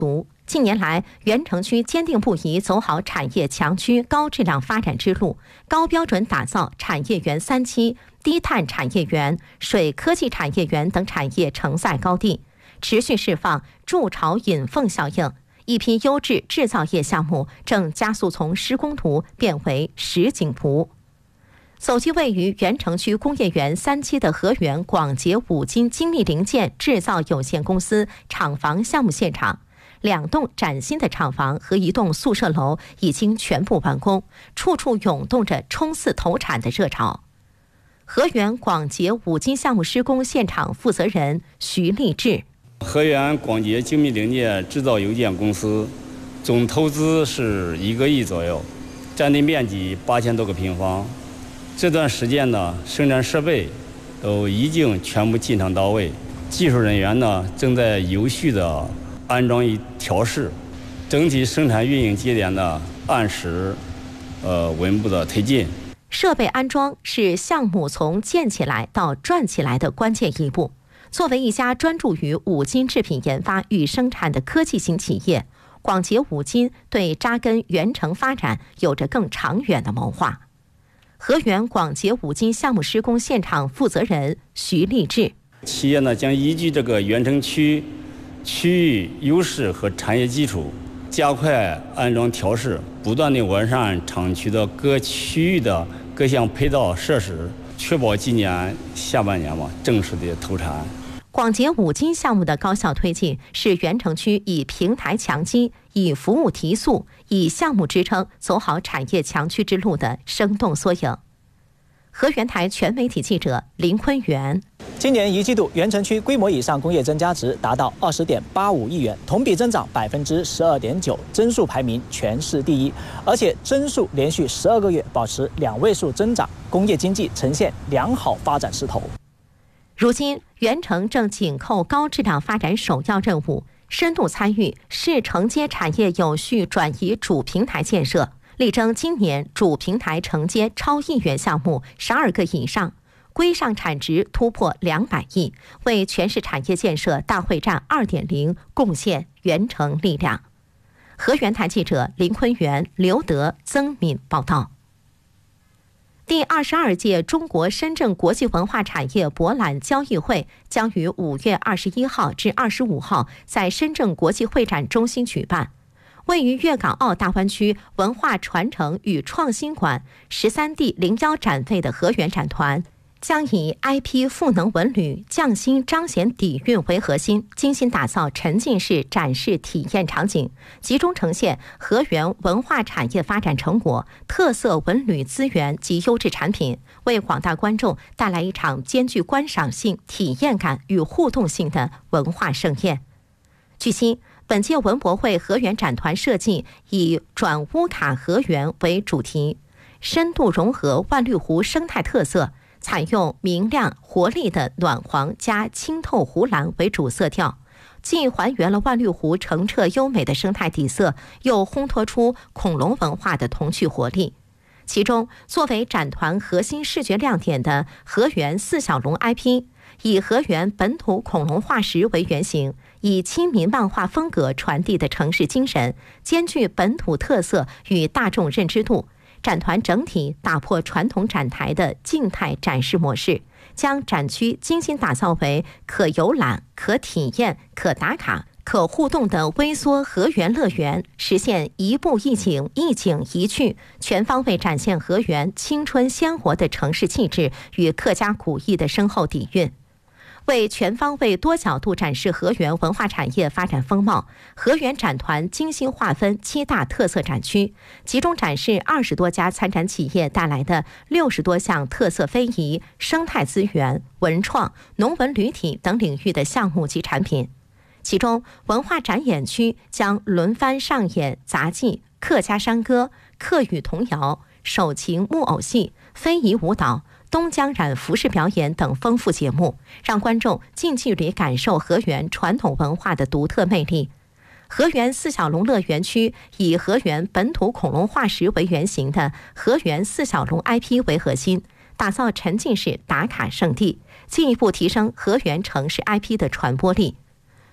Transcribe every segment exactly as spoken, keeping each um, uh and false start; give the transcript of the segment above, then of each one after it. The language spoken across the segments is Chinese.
近年来，原城区坚定不移走好产业强区高质量发展之路，高标准打造产业园三期、低碳产业园、水科技产业园等产业承载高地，持续释放筑巢引凤效应。一批优质制造业项目正加速从施工图变为实景图。走进位于原城区工业园三期的河源广捷五金精密零件制造有限公司厂房项目现场，两栋崭新的厂房和一栋宿舍楼已经全部完工，处处涌动着冲刺投产的热潮。河源广捷五金项目施工现场负责人徐立志： 河源广捷精密零件制造有限公司总投资是一个亿左右，占地面积八千多个平方。这段时间呢，生产设备都已经全部进场到位，技术人员呢正在有序的安装与调试，整体生产运营节点呢按时呃稳步的推进。 设备安装是项目从建起来到转起来的关键一步。作为一家专注于五金制品研发与生产的科技型企业，广捷五金对扎根原城发展有着更长远的谋划。河源广捷五金项目施工现场负责人徐立志： 企业呢将依据这个原城区区域优势和产业基础，加快安装调试，不断地完善厂区的各区域的各项配套设施，确保今年下半年嘛正式的投产。 广捷五金项目的高效推进，是原城区以平台强基、以服务提速、以项目支撑走好产业强区之路的生动缩影。河源台全媒体记者林坤元。 今年一季度，原城区规模以上工业增加值达到二十点八五亿元，同比增长百分之十二点九，增速排名全市第一，而且增速连续十二个月保持两位数增长，工业经济呈现良好发展势头。 如今，原城正紧扣高质量发展首要任务，深度参与市承接产业有序转移主平台建设，力争今年主平台承接超亿元项目十二个以上，规上产值突破两百亿，为全市产业建设大会战 二点零 贡献原城力量。河源台记者林坤元、刘德、曾敏报道。第二十二届中国深圳国际文化产业博览交易会将于五月二十一号至二十五号在深圳国际会展中心举办。位于粤港澳大湾区文化传承与创新馆十三 D 零一展位的河源展团，将以 I P 赋能文旅、匠心彰显底蕴为核心，精心打造沉浸式展示体验场景，集中呈现河源文化产业发展成果、特色文旅资源及优质产品，为广大观众带来一场兼具观赏性、体验感与互动性的文化盛宴。据悉，本届文博会河源展团设计以转乌卡河源为主题，深度融合万绿湖生态特色，采用明亮活力的暖黄加清透湖蓝为主色调，既还原了万绿湖澄澈优美的生态底色，又烘托出恐龙文化的童趣活力。其中，作为展团核心视觉亮点的河源四小龙 I P， 以河源本土恐龙化石为原型，以亲民漫画风格传递的城市精神，兼具本土特色与大众认知度。展团整体打破传统展台的静态展示模式，将展区精心打造为可游览、可体验、可打卡、可互动的微缩河源乐园，实现一步一景、一景一趣，全方位展现河源青春鲜活的城市气质与客家古意的深厚底蕴。为全方位多角度展示河源文化产业发展风貌，河源展团精心划分七大特色展区，集中展示二十多家参展企业带来的六十多项特色非遗、生态资源、文创、农文旅体等领域的项目及产品。其中，文化展演区将轮番上演杂技、客家山歌、客语童谣、手琴木偶戏、非遗舞蹈、东江染服饰表演等丰富节目，让观众近距离感受河源传统文化的独特魅力。河源四小龙乐园区以河源本土恐龙化石为原型的河源四小龙 I P 为核心，打造沉浸式打卡圣地，进一步提升河源城市 I P 的传播力。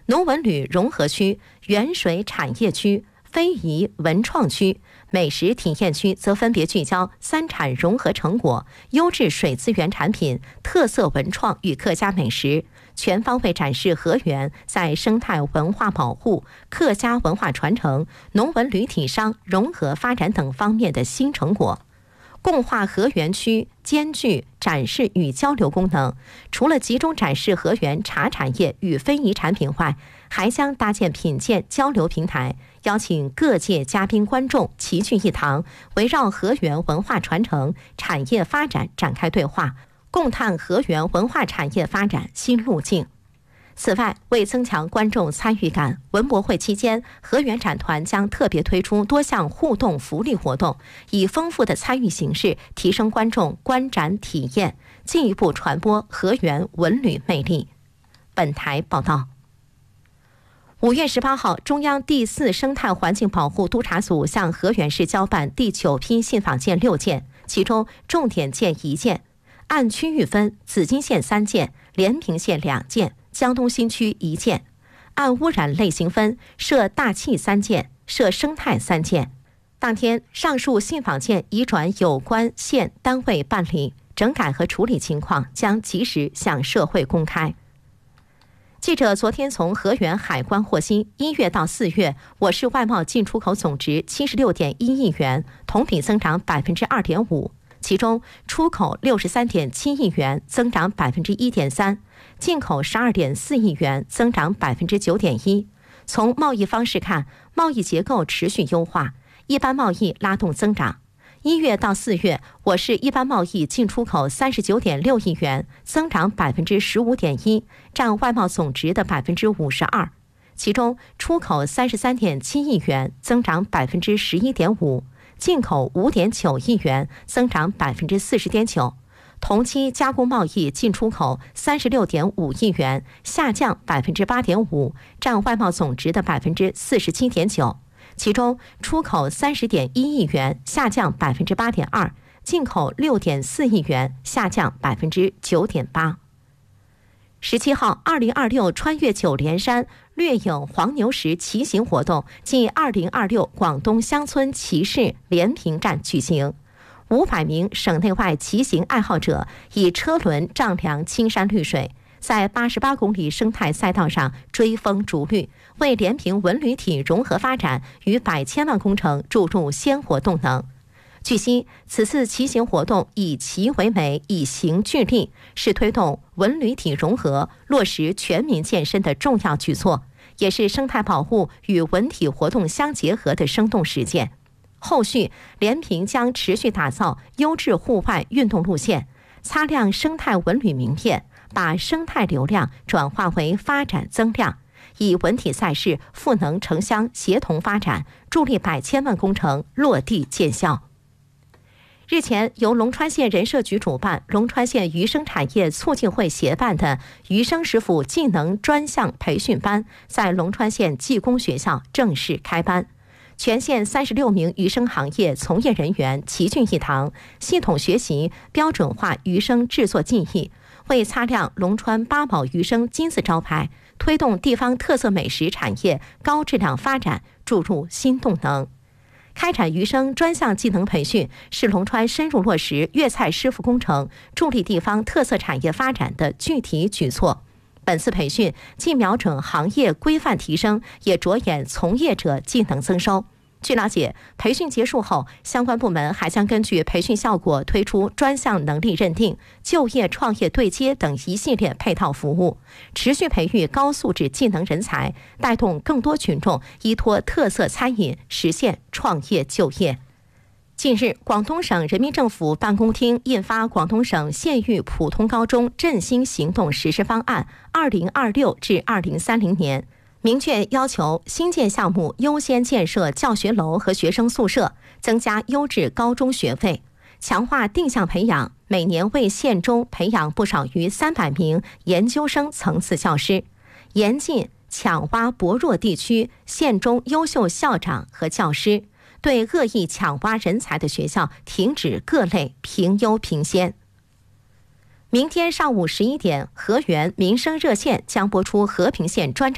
农文旅融合区、原水产业区、非遗文创区、美食体验区则分别聚焦三产融合成果、优质水资源产品、特色文创与客家美食，全方位展示河源在生态文化保护、客家文化传承、农文旅体商融合发展等方面的新成果。共化河源区兼具展示与交流功能，除了集中展示河源茶产业与非遗产品外，还将搭建品鉴交流平台，邀请各界嘉宾观众齐聚一堂，围绕河源文化传承、产业发展展开对话，共探河源文化产业发展新路径。此外，为增强观众参与感，文博会期间，河源展团将特别推出多项互动福利活动，以丰富的参与形式提升观众观展体验，进一步传播河源文旅魅力。本台报道。五月十八号，中央第四生态环境保护督察组向河源市交办第九批信访件六件，其中重点件一件，按区域分，紫金县三件，连平县两件，江东新区一件；按污染类型分，涉大气三件，涉生态三件。当天，上述信访件已转有关县单位办理，整改和处理情况将及时向社会公开。记者昨天从河源海关获悉，一月到四月，我市外贸进出口总值七十六点一亿元，同比增长百分之二点五。其中，出口六十三点七亿元，增长百分之一点三；进口十二点四亿元，增长百分之九点一。从贸易方式看，贸易结构持续优化，一般贸易拉动增长。一月到四月，我市一般贸易进出口三十九点六亿元，增长百分之十五点一，占外贸总值的百分之五十二。其中，出口三十三点七亿元，增长百分之十一点五；进口五点九亿元，增长百分之四十点九。同期加工贸易进出口三十六点五亿元，下降百分之八点五，占外贸总值的百分之四十七点九。其中，出口三十点一亿元，下降百分之八点二；进口六点四亿元，下降百分之九点八。十七号，二零二六穿越九连山掠影黄牛石骑行活动暨二零二六广东乡村骑士连平站举行。五百名省内外骑行爱好者以车轮丈量青山绿水，在八十八公里生态赛道上追风逐绿，为连平文旅体融合发展与百千万工程注入鲜活动能。据悉，此次骑行活动以骑为美，以行聚力，是推动文旅体融合、落实全民健身的重要举措，也是生态保护与文体活动相结合的生动实践。后续，连平将持续打造优质户外运动路线，擦亮生态文旅名片，把生态流量转化为发展增量，以文体赛事赋能城乡协同发展，助力百千万工程落地见效。日前，由龙川县人社局主办、龙川县鱼生产业促进会协办的鱼生师傅技能专项培训班在龙川县技工学校正式开班。全县三十六名鱼生行业从业人员齐聚一堂，系统学习标准化鱼生制作技艺，为擦亮龙川八宝鱼生金字招牌，推动地方特色美食产业高质量发展注入新动能。开展鱼生专项技能培训是龙川深入落实粤菜师傅工程，助力地方特色产业发展的具体举措。本次培训既瞄准行业规范提升，也着眼从业者技能增收。据了解，培训结束后，相关部门还将根据培训效果推出专项能力认定、就业创业对接等一系列配套服务，持续培育高素质技能人才，带动更多群众依托特色餐饮实现创业就业。近日，广东省人民政府办公厅印发《广东省县域普通高中振兴行动实施方案（二零二六至二零三零年）》，明确要求新建项目优先建设教学楼和学生宿舍，增加优质高中学位，强化定向培养，每年为县中培养不少于三百名研究生层次教师，严禁抢挖薄弱地区县中优秀校长和教师，对恶意抢挖人才的学校停止各类评优评先。明天上午十一点，河源民生热线将播出和平县专场。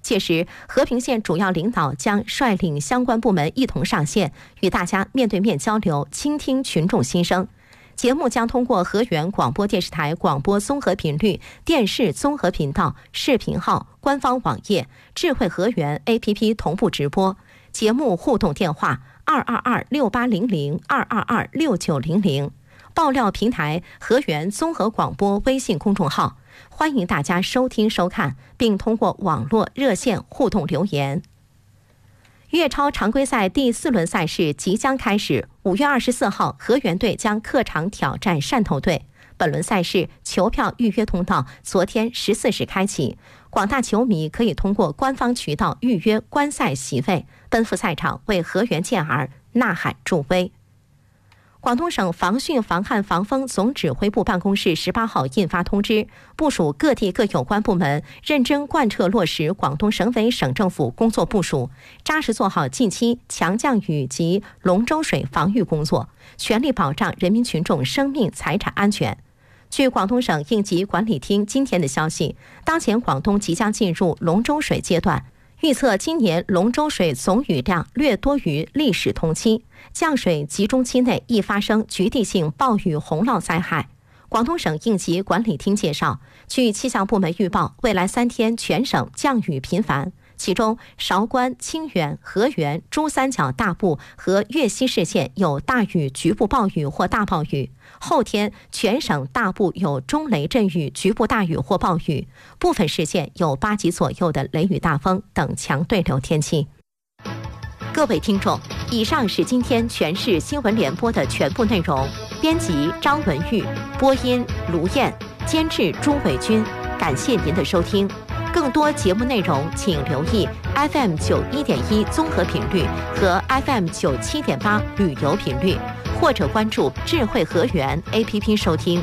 届时，和平县主要领导将率领相关部门一同上线，与大家面对面交流，倾听群众心声。节目将通过河源广播电视台广播综合频率、电视综合频道、视频号、官方网页、智慧河源 A P P 同步直播。节目互动电话二二二六八零零二二二六九零零，爆料平台河源综合广播微信公众号，欢迎大家收听收看，并通过网络热线互动留言。粤超常规赛第四轮赛事即将开始，五月二十四号，河源队将客场挑战汕头队。本轮赛事球票预约通道昨天十四时开启，广大球迷可以通过官方渠道预约观赛席位，奔赴赛场为河源健儿呐喊助威。广东省防汛防旱防风总指挥部办公室十八号印发通知，部署各地各有关部门认真贯彻落实广东省委省政府工作部署，扎实做好近期强降雨及龙舟水防御工作，全力保障人民群众生命财产安全。据广东省应急管理厅今天的消息，当前广东即将进入龙舟水阶段，预测今年龙舟水总雨量略多于历史同期，降水集中期内易发生局地性暴雨洪涝灾害。广东省应急管理厅介绍，据气象部门预报，未来三天全省降雨频繁，其中韶关、清远、河源、珠三角大部和粤西市县有大雨局部暴雨或大暴雨。后天全省大部有中雷阵雨、局部大雨或暴雨，部分市县有八级左右的雷雨大风等强对流天气。各位听众，以上是今天全市新闻联播的全部内容，编辑张文玉，播音卢燕，监制朱伟军，感谢您的收听。更多节目内容请留意 F M 九一点一综合频率和 F M 九七点八旅游频率，或者关注智慧河源 A P P 收听。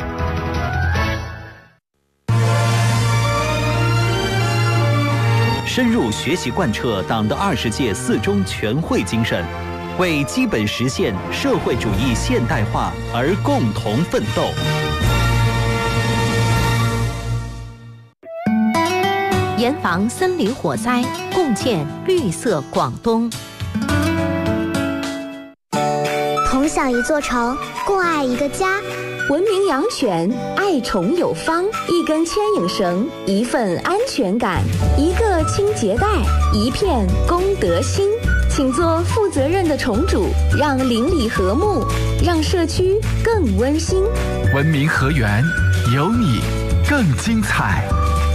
深入学习贯彻党的二十届四中全会精神，为基本实现社会主义现代化而共同奋斗。 严防森林火灾，共建绿色广东。 同享一座城，共爱一个家。 文明养犬，爱宠有方，一根牵引绳，一份安全感，一个清洁袋，一片公德心。请做负责任的宠主，让邻里和睦，让社区更温馨。 文明河源，有你更精彩。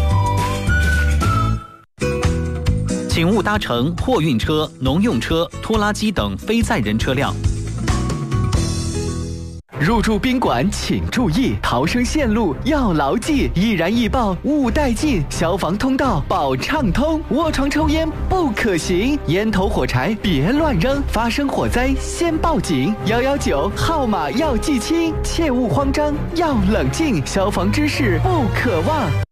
请勿搭乘货运车、农用车、拖拉机等非载人车辆。 入住宾馆请注意，逃生线路要牢记，易燃易爆勿带进，消防通道保畅通，卧床抽烟不可行，烟头火柴别乱扔，发生火灾先报警，一一九号码要记清，切勿慌张，要冷静，消防知识不可忘。